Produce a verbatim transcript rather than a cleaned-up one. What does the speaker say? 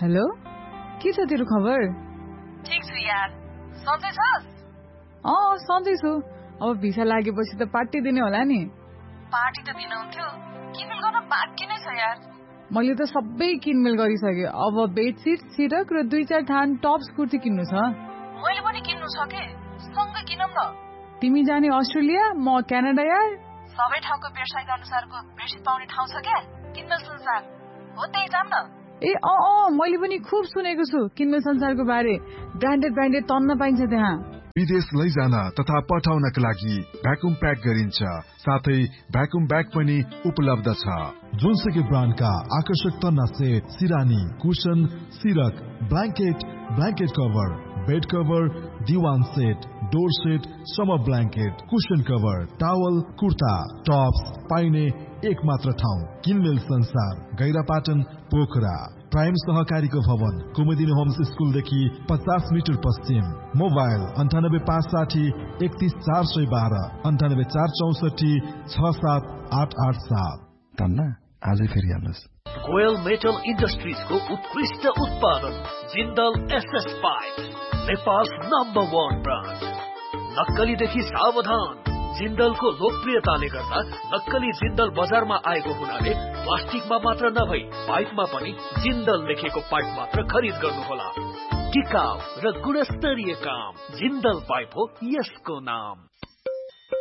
Hello, के छ तेरो खबर? ठीक छु यार, सन्चै छस्? अँ सन्चै छु। अब भिसा लागेपछि त पार्टी दिने होला नि। पार्टी त दिनुहुन्थ्यो, किनमेल गर्न बाँकी नै छ यार। मैले त सबै किनमेल गरिसकेँ। अब बेडसिट, सिरक र दुई चार थान टप्स कुर्ती किन्नु छ। मैले पनि किन्नु छ के, सँगै किनौँ न। तिमी जाने अस्ट्रेलिया, म क्यानाडा यार। सबै ठाउँको वेबसाइट अनुसारको बेडसिट पाउने ठाउँ छ क्या, किनमेल संसार हो, त्यही जाम न। ए अँ अँ मैले पनि खुब सुनेको छु किनमेल संसारको बारे। ब्रान्डेड ब्रान्डेड तन्न पाइन्छ त्यहाँ। विदेश लैजान तथा पठाउनका लागि भ्याकुम प्याक गरिन्छ, साथै भ्याकुम ब्याग पनि उपलब्ध छ। जुनसुकै ब्रान्डका आकर्षक तन्ना set, सिरानी, cushion, सिरक, blanket, blanket cover, bed cover, दिवान set, door set, summer blanket, cushion cover, towel, kurta, Tops पाइने एक मात्र ठाउँ किनमेल संसार, गैरापाटन, पोखरा। प्राइम सहकारीको भवन, कुमुदिनी होम्स स्कुलदेखि पचास मिटर पश्चिम। मोबाइल अन्ठानब्बे पाँच साठी एकतिस चार सय बाह्र, अन्ठानब्बे चार चौसठी छ सात आठ आठ सात। तन्ना आजै फेरि हाल्नुहोस्। गोयल मेटल इन्डस्ट्रिजको उत्कृष्ट उत्पादन Jindal SS pipe, Nepal number one brand. नक्कलीदेखि सावधान। जिन्दलको लोकप्रियताले गर्दा नक्कली जिन्दल बजारमा आएको हुनाले प्लास्टिकमा मात्र नभई पाइपमा पनि जिन्दल लेखेको पाइप मात्र खरिद गर्नुहोला। टिकाउ र गुणस्तरीय काम, जिन्दल पाइप हो यसको नाम।